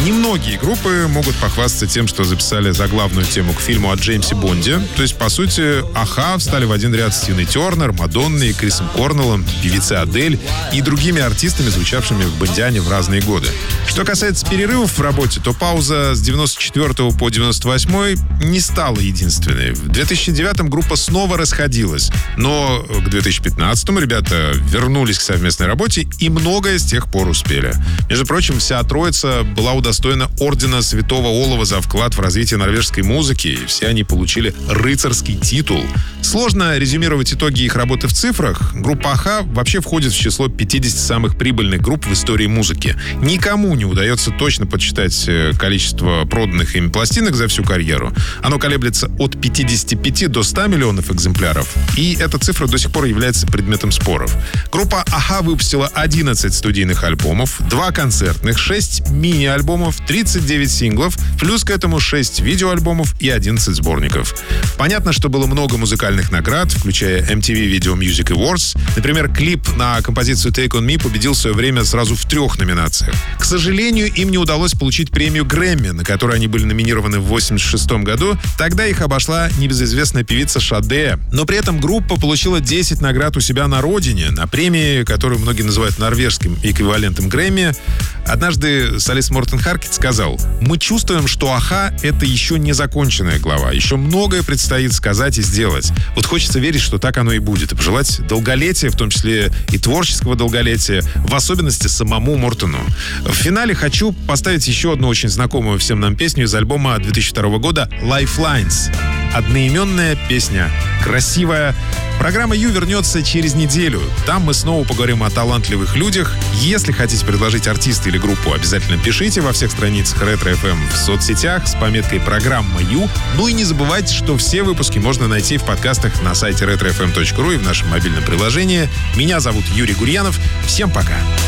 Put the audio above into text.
Немногие группы могут похвастаться тем, что записали заглавную тему к фильму о Джеймсе Бонде. То есть, по сути, Аха встали в один ряд с Тиной Тернер, Мадонной, Крисом Корнеллом, певицей Адель и другими артистами, звучавшими в Бондиане в разные годы. Что касается перерывов в работе, то пауза с 94 по 98 не стала единственной. В 2009 группа снова расходилась, но к 2015 ребята вернулись к совместной работе и многое с тех пор успели. Между прочим, вся троица была удостоена ордена Святого Олова за вклад в развитие норвежской музыки, и все они получили рыцарский титул. Сложно резюмировать итоги их работы в цифрах. Группа Аха вообще входит в число 50 самых прибыльных групп в истории музыки. Никому не удается точно подсчитать количество проданных ими пластинок за всю карьеру. Оно колеблется от 55 до 100 миллионов экземпляров, и эта цифра до сих пор является предметом споров. Группа Аха выпустила 11 студийных альбомов, 2 концертных, 6 мини-альбомов, 39 синглов, плюс к этому 6 видеоальбомов и 11 сборников. Понятно, что было много музыкальных наград, включая MTV Video Music Awards. Например, клип на композицию Take On Me победил в свое время сразу в 3 номинациях. К сожалению, им не удалось получить премию Грэмми, на которую они были номинированы в 1986 году. Тогда их обошла небезызвестная певица Шаде. Но при этом группа получила 10 наград у себя на родине, на премии, которую многие называют норвежским эквивалентом Грэмми. Однажды солист Мортен Харкет сказал: «Мы чувствуем, что Аха — это еще не законченная глава. Еще многое предстоит сказать и сделать. Вот хочется верить, что так оно и будет. И пожелать долголетия, в том числе и творческого долголетия, в особенности самому Мортену». В финале хочу поставить еще одну очень знакомую всем нам песню из альбома 2002 года «Lifelines». Одноименная песня. Красивая. Программа «Ю» вернется через неделю. Там мы снова поговорим о талантливых людях. Если хотите предложить артиста или группу, обязательно пишите во всех страницах Ретро FM в соцсетях с пометкой «Программа Ю». Ну и не забывайте, что все выпуски можно найти в подкастах на сайте retrofm.ru и в нашем мобильном приложении. Меня зовут Юрий Гурьянов. Всем пока.